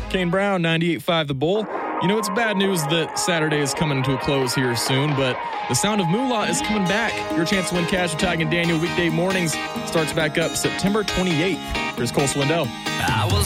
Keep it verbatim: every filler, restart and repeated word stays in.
Kane Brown, ninety-eight point five The Bull. You know, it's bad news that Saturday is coming to a close here soon, but the Sound of Moolah is coming back. Your chance to win cash with Tig and Daniel weekday mornings starts back up September twenty-eighth. Here's Cole Swindell. I was